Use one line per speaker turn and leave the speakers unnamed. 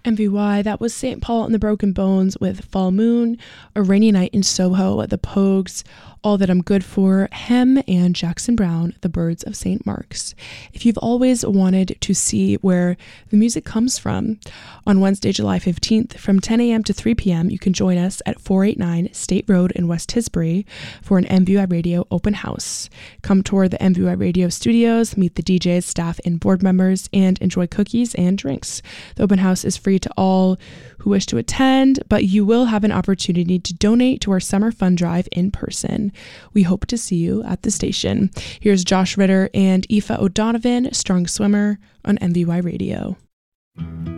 MVY, that was St. Paul and the Broken Bones with Fall Moon, A Rainy Night in Soho, The Pogues, All That I'm Good For, Hem, and Jackson Browne, The Birds of St. Mark's. If you've always wanted to see where the music comes from, on Wednesday, July 15th, from 10 a.m. to 3 p.m., you can join us at 489 State Road in West Tisbury for an MVY Radio open house. Come tour the MVY Radio studios, meet the DJs, staff, and board members, and enjoy cookies and drinks. The open house is free to all who wish to attend, but you will have an opportunity to donate to our summer fund drive in person. We hope to see you at the station. Here's Josh Ritter and Aoife O'Donovan, Strong Swimmer, on MVY Radio.